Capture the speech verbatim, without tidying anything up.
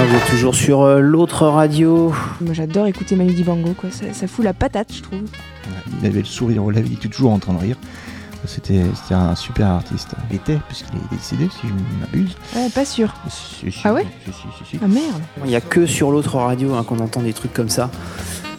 Voilà, vous êtes toujours sur euh, l'autre radio. Moi j'adore écouter Manu Dibango, quoi. Ça, ça fout la patate, je trouve. Ouais, il avait le sourire aux lèvres, il était toujours en train de rire. C'était, c'était un super artiste. Il était, puisqu'il est décédé, si je ne m'abuse. Ouais, pas sûr. Si, si, Ah ouais si, si, si, si. Ah merde. Il n'y a que sur l'autre radio hein, qu'on entend des trucs comme ça.